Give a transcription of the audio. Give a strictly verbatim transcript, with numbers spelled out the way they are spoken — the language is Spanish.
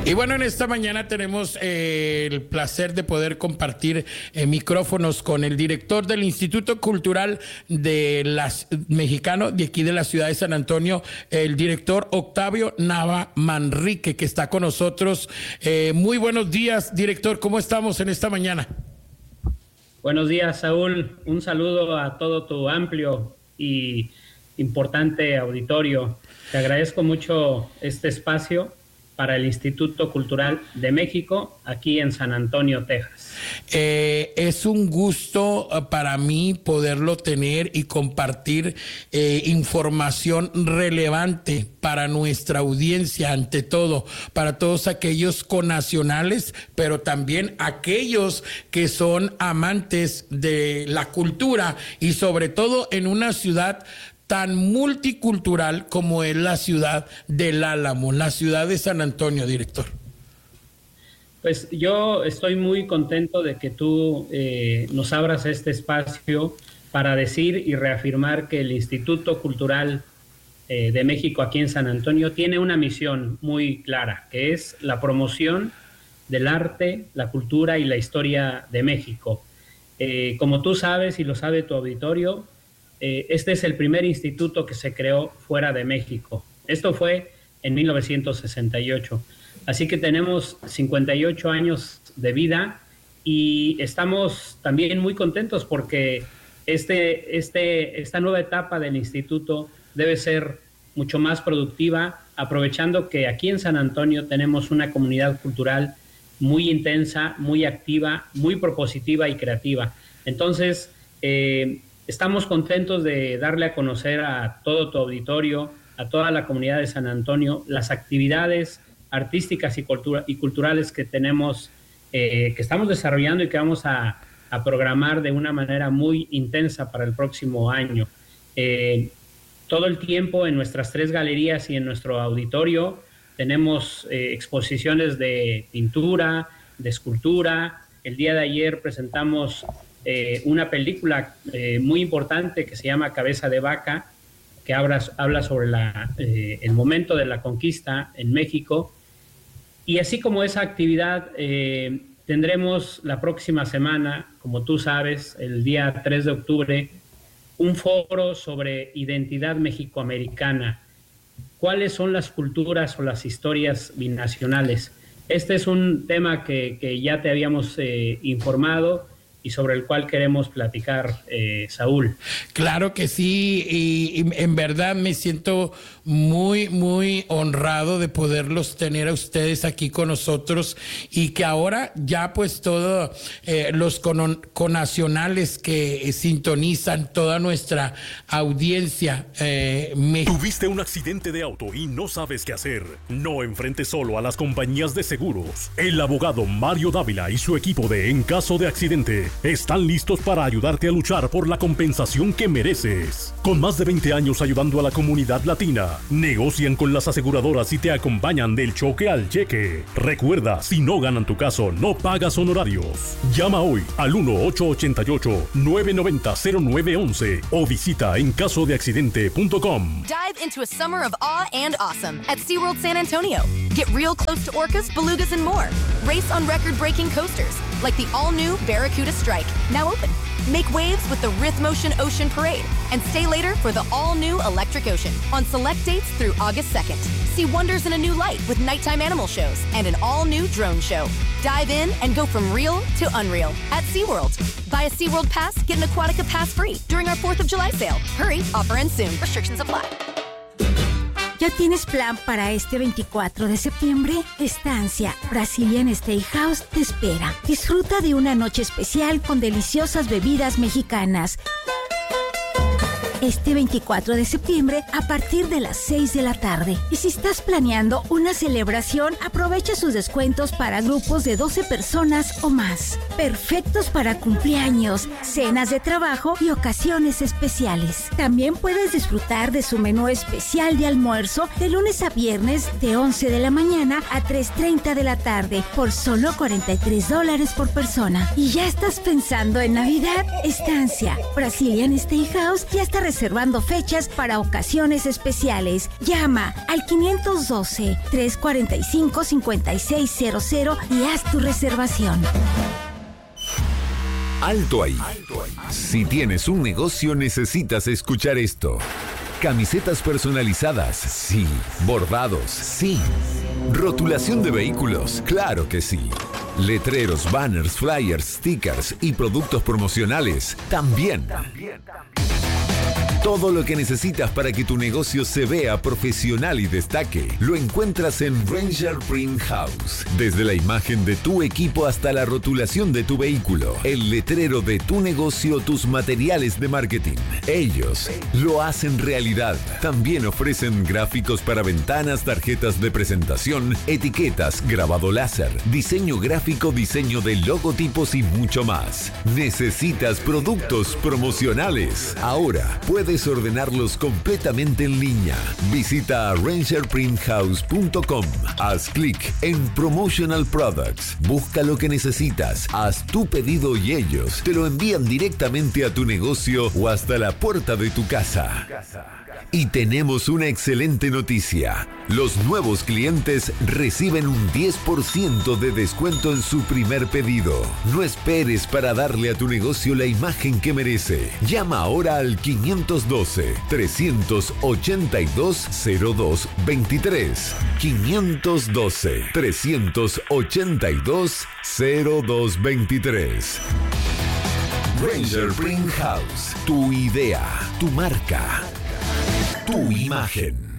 Y bueno, en esta mañana tenemos eh, el placer de poder compartir eh, micrófonos con el director del Instituto Cultural de las Mexicano de aquí de la ciudad de San Antonio, el director Octavio Nava Manrique, que está con nosotros. Eh, muy buenos días, director, ¿cómo estamos en esta mañana? Buenos días, Saúl. Un saludo a todo tu amplio y importante auditorio. Te agradezco mucho este espacio para el Instituto Cultural de México, aquí en San Antonio, Texas. Eh, es un gusto para mí poderlo tener y compartir eh, información relevante para nuestra audiencia, ante todo, para todos aquellos connacionales, pero también aquellos que son amantes de la cultura y sobre todo en una ciudad tan multicultural como es la ciudad del Álamo, la ciudad de San Antonio, director. Pues yo estoy muy contento de que tú eh, nos abras este espacio para decir y reafirmar que el Instituto Cultural eh, de México aquí en San Antonio tiene una misión muy clara, que es la promoción del arte, la cultura y la historia de México. Eh, como tú sabes y lo sabe tu auditorio, Eh, este es el primer instituto que se creó fuera de México. Esto fue en mil novecientos sesenta y ocho. Así que tenemos cincuenta y ocho años de vida y estamos también muy contentos porque este, este, esta nueva etapa del instituto debe ser mucho más productiva, aprovechando que aquí en San Antonio tenemos una comunidad cultural muy intensa, muy activa, muy propositiva y creativa. Entonces, eh, estamos contentos de darle a conocer a todo tu auditorio, a toda la comunidad de San Antonio, las actividades artísticas y, cultura, y culturales que tenemos, eh, que estamos desarrollando y que vamos a, a programar de una manera muy intensa para el próximo año. Eh, todo el tiempo en nuestras tres galerías y en nuestro auditorio tenemos eh, exposiciones de pintura, de escultura. El día de ayer presentamos Eh, una película eh, muy importante que se llama Cabeza de Vaca, que habla, habla sobre la, eh, el momento de la conquista en México. Y así como esa actividad, eh, tendremos la próxima semana, como tú sabes, el día tres de octubre, un foro sobre identidad mexicoamericana. ¿Cuáles son las culturas o las historias binacionales? Este es un tema que, que ya te habíamos eh, informado y sobre el cual queremos platicar, eh, Saúl. Claro que sí, y, y en verdad me siento muy, muy honrado de poderlos tener a ustedes aquí con nosotros y que ahora ya pues todos eh, los con, connacionales que eh, sintonizan toda nuestra audiencia. Eh, me... ¿Tuviste un accidente de auto y no sabes qué hacer? No enfrentes solo a las compañías de seguros. El abogado Mario Dávila y su equipo de En Caso de Accidente están listos para ayudarte a luchar por la compensación que mereces. Con más de veinte años ayudando a la comunidad latina, negocian con las aseguradoras y te acompañan del choque al cheque. Recuerda, si no ganan tu caso, no pagas honorarios. Llama hoy al uno ocho ocho ocho, nueve nueve cero, cero nueve uno uno o visita en caso de accidente punto com. Dive into a summer of awe and awesome at SeaWorld San Antonio. Get real close to orcas, belugas, and more. Race on record-breaking coasters like the all-new Barracuda Strike, now open. Make waves with the Rhythmotion Ocean Parade and stay later for the all-new Electric Ocean on select dates through August second. See wonders in a new light with nighttime animal shows and an all-new drone show. Dive in and go from real to unreal at SeaWorld. Buy a SeaWorld Pass, get an Aquatica Pass free during our fourth of July sale. Hurry, offer ends soon. Restrictions apply. ¿Ya tienes plan para este veinticuatro de septiembre? Estancia Brazilian Steakhouse te espera. Disfruta de una noche especial con deliciosas bebidas mexicanas. Este veinticuatro de septiembre a partir de las seis de la tarde. Y si estás planeando una celebración, aprovecha sus descuentos para grupos de doce personas o más. Perfectos para cumpleaños, cenas de trabajo y ocasiones especiales. También puedes disfrutar de su menú especial de almuerzo de lunes a viernes de once de la mañana a tres treinta de la tarde por solo cuarenta y tres dólares por persona. ¿Y ya estás pensando en Navidad? Estancia Brazilian Steakhouse ya está reservando fechas para ocasiones especiales. Llama al quinientos doce, trescientos cuarenta y cinco, cincuenta y seis cero cero y haz tu reservación. Alto ahí. Si tienes un negocio, necesitas escuchar esto. Camisetas personalizadas, sí. Bordados, sí. Rotulación de vehículos, claro que sí. Letreros, banners, flyers, stickers y productos promocionales, también. Todo lo que necesitas para que tu negocio se vea profesional y destaque, lo encuentras en Ranger Print House. Desde la imagen de tu equipo hasta la rotulación de tu vehículo, el letrero de tu negocio, tus materiales de marketing. Ellos lo hacen realidad. También ofrecen gráficos para ventanas, tarjetas de presentación, etiquetas, grabado láser, diseño gráfico, diseño de logotipos y mucho más. ¿Necesitas productos promocionales? Ahora puedes ordenarlos completamente en línea. Visita ranger print house punto com. Haz clic en Promotional Products. Busca lo que necesitas. Haz tu pedido y ellos te lo envían directamente a tu negocio o hasta la puerta de tu casa. Y tenemos una excelente noticia. Los nuevos clientes reciben un diez por ciento de descuento en su primer pedido. No esperes para darle a tu negocio la imagen que merece. Llama ahora al quinientos doce, trescientos ochenta y dos, cero dos veintitrés. quinientos doce, trescientos ochenta y dos, cero dos veintitrés. Ranger Print House. Tu idea, tu marca, tu imagen.